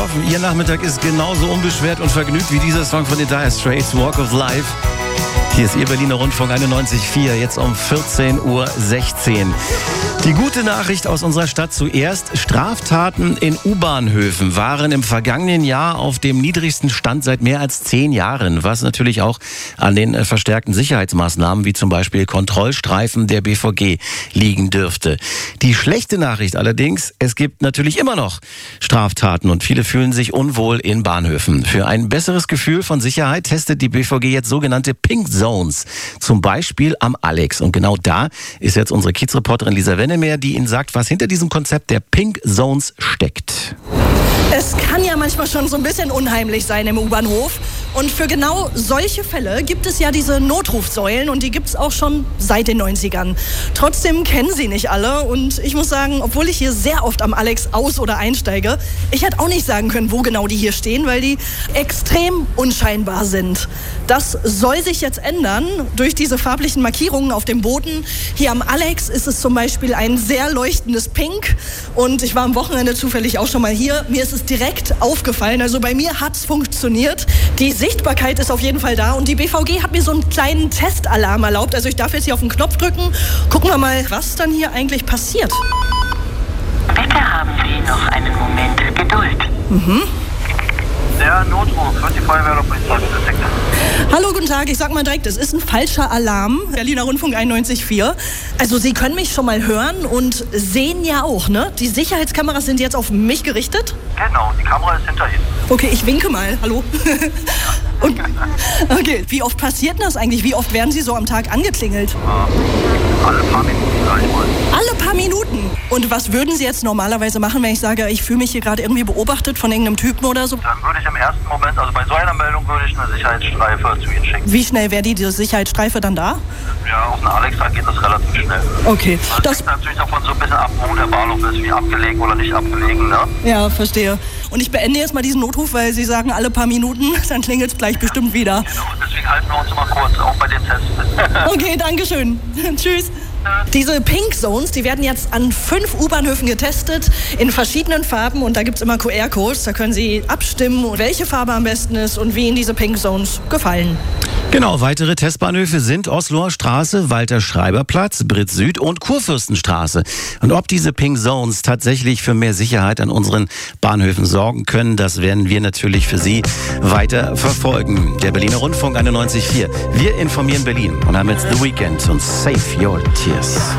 hoffen, Ihr Nachmittag ist genauso unbeschwert und vergnügt wie dieser Song von den Dire Straits, Walk of Life. Hier ist Ihr Berliner Rundfunk 91.4, jetzt um 14.16 Uhr. Die gute Nachricht aus unserer Stadt zuerst. Straftaten in U-Bahnhöfen waren im vergangenen Jahr auf dem niedrigsten Stand seit mehr als 10 Jahren, was natürlich auch an den verstärkten Sicherheitsmaßnahmen wie zum Beispiel Kontrollstreifen der BVG liegen dürfte. Die schlechte Nachricht allerdings, es gibt natürlich immer noch Straftaten und viele fühlen sich unwohl in Bahnhöfen. Für ein besseres Gefühl von Sicherheit testet die BVG jetzt sogenannte Pink Zones, zum Beispiel am Alex. Und genau da ist jetzt unsere Kiezreporterin Lisa Wennemer, die Ihnen sagt, was hinter diesem Konzept der Pink Zones steckt. Es kann ja manchmal schon so ein bisschen unheimlich sein im U-Bahnhof. Und für genau solche Fälle gibt es ja diese Notrufsäulen und die gibt es auch schon seit den 90ern. Trotzdem kennen sie nicht alle und ich muss sagen, obwohl ich hier sehr oft am Alex aus- oder einsteige, ich hätte auch nicht sagen können, wo genau die hier stehen, weil die extrem unscheinbar sind. Das soll sich jetzt ändern durch diese farblichen Markierungen auf dem Boden. Hier am Alex ist es zum Beispiel ein sehr leuchtendes Pink und ich war am Wochenende zufällig auch schon mal hier. Mir ist es direkt aufgefallen, also bei mir hat es funktioniert. Die Sichtbarkeit ist auf jeden Fall da und die BVG hat mir so einen kleinen Testalarm erlaubt. Also ich darf jetzt hier auf den Knopf drücken. Gucken wir mal, was dann hier eigentlich passiert. Bitte haben Sie noch einen Moment Geduld. Der Notruf wird die Feuerwehr oder Polizei detektiert. Hallo, guten Tag. Ich sag mal direkt, es ist ein falscher Alarm. Berliner Rundfunk 91.4. Also Sie können mich schon mal hören und sehen ja auch, ne? Die Sicherheitskameras sind jetzt auf mich gerichtet. Genau, die Kamera ist hinter Ihnen. Okay, ich winke mal. Hallo. Okay, wie oft passiert denn das eigentlich? Wie oft werden Sie so am Tag angeklingelt? Alle paar Minuten, sag ich mal. Alle paar Minuten? Und was würden Sie jetzt normalerweise machen, wenn ich sage, ich fühle mich hier gerade irgendwie beobachtet von irgendeinem Typen oder so? Dann würde ich im ersten Moment, also bei so einer Meldung, würde ich eine Sicherheitsstreife zu Ihnen schicken. Wie schnell wäre diese Sicherheitsstreife dann da? Ja, auf einer Alexa geht das relativ schnell. Okay. Das hängt natürlich davon so ein bisschen ab, wo der Bahnhof ist, wie abgelegen oder nicht abgelegen, ne? Ja, verstehe. Und ich beende jetzt mal diesen Notruf, weil Sie sagen, alle paar Minuten, dann klingelt es gleich bestimmt wieder. Genau, deswegen halten wir uns immer kurz, auch bei den Tests. Okay, danke schön. Tschüss. Diese Pink Zones, die werden jetzt an 5 U-Bahnhöfen getestet, in verschiedenen Farben und da gibt es immer QR-Codes, da können Sie abstimmen, welche Farbe am besten ist und wie Ihnen diese Pink Zones gefallen. Genau, weitere Testbahnhöfe sind Osloer Straße, Walter-Schreiber-Platz, Brit Süd und Kurfürstenstraße. Und ob diese Pink Zones tatsächlich für mehr Sicherheit an unseren Bahnhöfen sorgen können, das werden wir natürlich für Sie weiter verfolgen. Der Berliner Rundfunk 91.4. Wir informieren Berlin und haben jetzt The Weeknd und Save Your Tears.